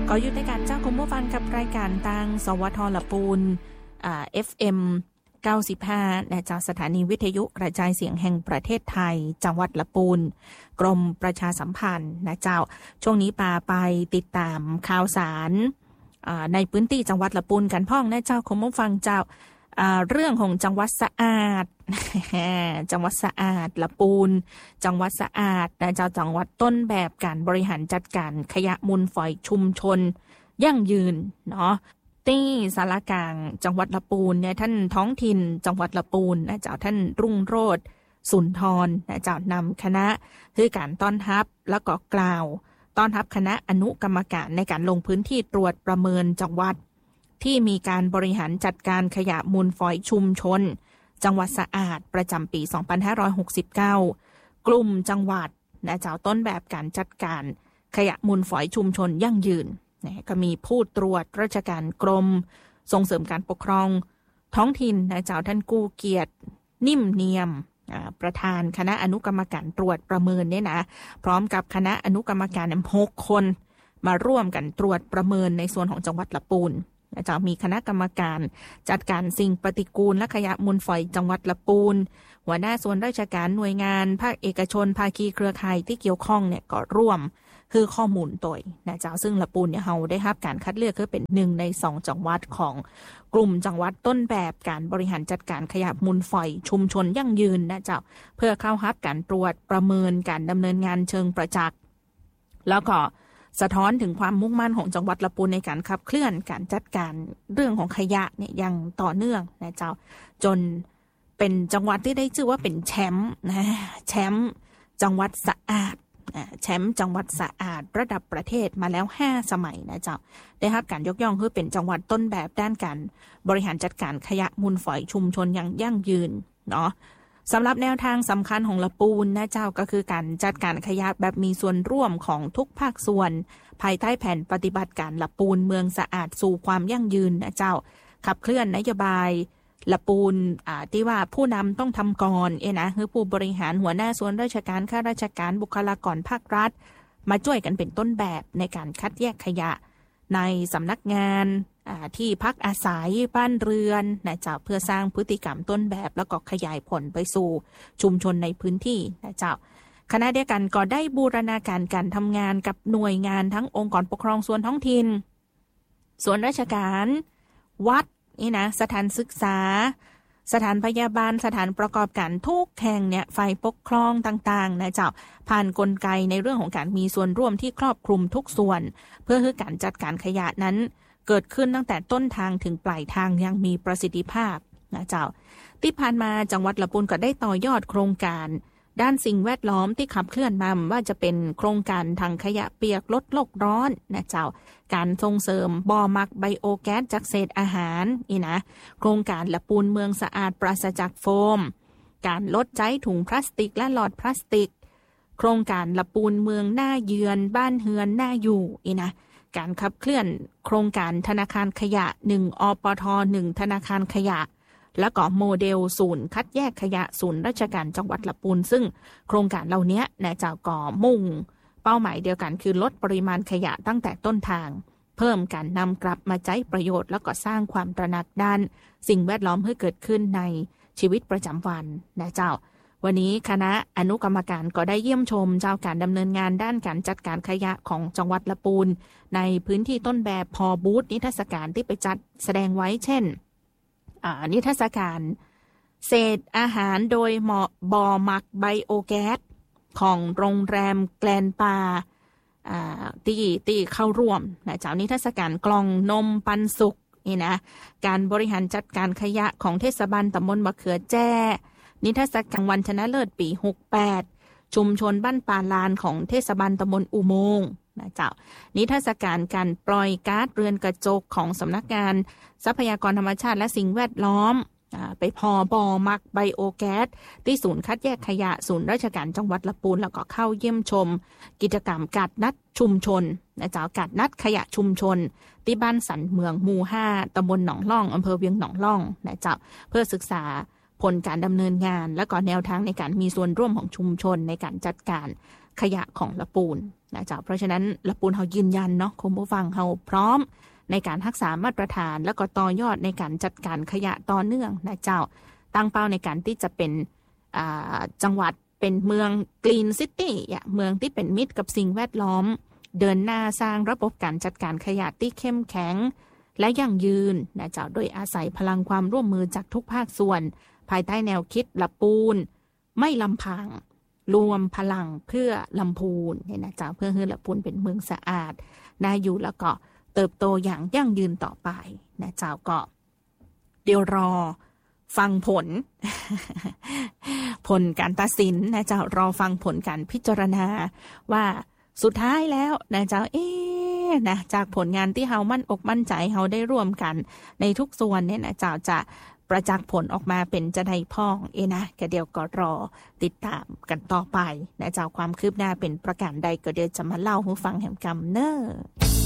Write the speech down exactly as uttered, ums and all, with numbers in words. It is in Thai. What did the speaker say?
ก็อยู่ในการจ้างคุณผู้ฟังกับรายการทางสวทละปูนอ่า เอฟ เอ็ม เก้าสิบห้าและจากสถานีวิทยุกระจายเสียงแห่งประเทศไทยจังหวัดละปูนกรมประชาสัมพันธ์นะเจ้าช่วงนี้ปาไปติดตามข่าวสารในพื้นที่จังหวัดละปูนกันพ่องนะเจ้าคุณผู้ฟังเจ้าเรื่องของจังหวัดสะอาด จังหวัดสะอาดละปูนจังหวัดสะอาดนะเจ้าจังหวัดต้นแบบการบริหารจัดการขยะมูลฝอยชุมชนยั่งยืนเนาะที่สารกลางจังหวัดละปูนเนี่ยท่านท้องถิ่นจังหวัดละปูนนะเจ้าท่านรุ่งโรจน์สุนทรนะเจ้านำคณะคือการต้อนรับแล้วก็กล่าวต้อนรับคณะอนุกรรมการในการลงพื้นที่ตรวจประเมินจังหวัดที่มีการบริหารจัดการขยะมูลฝอยชุมชนจังหวัดสะอาดประจำปีสองพันห้าร้อยหกสิบเก้ากลุ่มจังหวัดนะเจ้าต้นแบบการจัดการขยะมูลฝอยชุมชนยั่งยืนนะก็มีผู้ตรวจราชการกรมส่งเสริมการปกครองท้องถิ่นนะเจ้าท่านกู้เกียรตินิ่มเนียมประธานคณะอนุกรรมการตรวจประเมินเนี่ยนะพร้อมกับคณะอนุกรรมการหกคนมาร่วมกันตรวจประเมินในส่วนของจังหวัดละปูนจะมีคณะกรรมการจัดการสิ่งปฏิกูลและขยะมูลฝอยจังหวัดละปูนหัวหน้าส่วนราชการหน่วยงานภาคเอกชนภาคีเครือข่ายที่เกี่ยวข้องเนี่ยก็ร่วมคือข้อมูลโดยนะเจ้าซึ่งละปูนเนี่ยเราได้รับการคัดเลือกคือเป็นหนึ่งในสองจังหวัดของกลุ่มจังหวัดต้นแบบการบริหารจัดการขยะมูลฝอยชุมชนยั่งยืนนะเจ้าเพื่อเข้ารับการตรวจประเมินการดำเนินงานเชิงประจักษ์แล้วก็สะท้อนถึงความมุ่งมั่นของจังหวัดละปูนในการขับเคลื่อนการจัดการเรื่องของขยะเนี่ยอย่างต่อเนื่องนะเจ้าจนเป็นจังหวัดที่ได้ชื่อว่าเป็นแชมป์นะแชมป์จังหวัดสะอาดแชมป์จังหวัดสะอาดระดับประเทศมาแล้วห้าสมัยนะเจ้าได้รับการยกย่องคือเป็นจังหวัดต้นแบบด้านการบริหารจัดการขยะมูลฝอยชุมชนอย่างยั่งยืนเนาะสำหรับแนวทางสำคัญของละปูนนะเจ้าก็คือการจัดการขยะแบบมีส่วนร่วมของทุกภาคส่วนภายใต้แผนปฏิบัติการละปูนเมืองสะอาดสู่ความยั่งยืนนะเจ้าขับเคลื่อนนโยบายละปูนอ่าที่ว่าผู้นำต้องทำก่อนเอ้นะคือผู้บริหารหัวหน้าส่วนราชการข้าราชการบุคลากรภาครัฐมาช่วยกันเป็นต้นแบบในการคัดแยกขยะในสำนักงานที่พักอาศัยบ้านเรือนนะเจ้าเพื่อสร้างพฤติกรรมต้นแบบแล้วก็ขยายผลไปสู่ชุมชนในพื้นที่นะเจ้าคณะเดียวกันก็ได้บูรณาการการทำงานกับหน่วยงานทั้งองค์กรปกครองส่วนท้องถิ่นส่วนราชการวัดนี่นะสถานศึกษาสถานพยาบาลสถานประกอบการทุกแห่งเนี่ยฝ่ายปกครองต่างๆนะเจ้าผ่านกลไกในเรื่องของการมีส่วนร่วมที่ครอบคลุมทุกส่วนเพื่อให้การจัดการขยะนั้นเกิดขึ้นตั้งแต่ต้นทางถึงปลายทางยังมีประสิทธิภาพนะเจ้าที่ผ่านมาจังหวัดละปูนก็ได้ต่อยอดโครงการด้านสิ่งแวดล้อมที่ขับเคลื่อนมาว่าจะเป็นโครงการทางขยะเปียกลดโลกร้อนนะเจ้าการส่งเสริมบ่อหมักไบโอแก๊สจากเศษอาหารนี่นะโครงการละปูนเมืองสะอาดปราศจากโฟมการลดใช้ถุงพลาสติกและหลอดพลาสติกโครงการละปูนเมืองหน้าเยือนบ้านเฮือนหน้าอยู่นี่นะการขับเคลื่อนโครงการธนาคารขยะหนึ่งอปทหนึ่งธนาคารขยะแล้วก็โมเดลศูนย์คัดแยกขยะศูนย์ราชการจังหวัดละปูนซึ่งโครงการเหล่านี้นะเจ้าก็มุ่งเป้าหมายเดียวกันคือลดปริมาณขยะตั้งแต่ต้นทางเพิ่มการนำกลับมาใช้ประโยชน์แล้วก็สร้างความตระหนักด้านสิ่งแวดล้อมให้เกิดขึ้นในชีวิตประจำวันนะเจ้าวันนี้คณะอนุกรรมการก็ได้เยี่ยมชมเจ้าการดำเนินงานด้านการจัดการขยะของจังหวัดละปูนในพื้นที่ต้นแบบพอบูธนิทรรศการที่ไปจัดแสดงไว้เช่นนิทรรศการเศษอาหารโดยหมอบ่อหมักไบโอแก๊สของโรงแรมแกลนปาที่ที่เข้าร่วมนะเจ้านิทรรศการกล่องนมปันสุกนี่นะการบริหารจัดการขยะของเทศบาลตำบลมะเขือแจ้นิทรรศการวันชนะเลิศปีหกสิบแปดชุมชนบ้านปาลานของเทศบาลตำบลอุโมงค์นะเจ้านิทรรศการการปล่อยก๊าซเรือนกระจกของสำนักงานทรัพยากรธรรมชาติและสิ่งแวดล้อมไปพอบ่อหมักไบโอแก๊สที่ศูนย์คัดแยกขยะศูนย์ราชการจังหวัดละปูนแล้วก็เข้าเยี่ยมชมกิจกรรมกัดนัดชุมชนนะเจ้ากัดนัดขยะชุมชนที่บ้านสันเมืองหมู่ห้าตำบลหนองล่องอำเภอเวียงหนองล่องนะเจ้าเพื่อศึกษาผลการดำเนินงานและก็แนวทางในการมีส่วนร่วมของชุมชนในการจัดการขยะของละปูนนะเจ้าเพราะฉะนั้นละปูนเขายืนยันเนาะคุณผู้ฟังเขาพร้อมในการรักษามาตรฐานแล้วก็ต่อยอดในการจัดการขยะต่อเนื่องนะเจ้าตั้งเป้าในการที่จะเป็นจังหวัดเป็นเมืองกรีนซิตี้เมืองที่เป็นมิตรกับสิ่งแวดล้อมเดินหน้าสร้างระบบการจัดการขยะที่เข้มแข็งและยั่งยืนนะเจ้าโดยอาศัยพลังความร่วมมือจากทุกภาคส่วนภายใต้แนวคิดละปูนไม่ลำพังรวมพลังเพื่อลำพูนเนี่ยนะเจ้าเพื่อให้ละปูนเป็นเมืองสะอาดน่าอยู่แล้วก็เติบโตอย่างยั่งยืนต่อไปนะเจ้าก็เดี๋ยวรอฟังผล ผลการตัดสินนะเจ้ารอฟังผลการพิจารณาว่าสุดท้ายแล้วนะเจ้าเอ๊ะนะจากผลงานที่เฮามั่นอกมั่นใจเฮาได้ร่วมกันในทุกส่วนเนี่ยนะเจ้าจะประจักษ์ผลออกมาเป็นจะได้พ้องเอนะก็เดี๋ยวก็รอติดตามกันต่อไปนะเจ้าความคืบหน้าเป็นประการใดก็เดี๋ยวจะมาเล่าให้ฟังแห่งกำเน้อ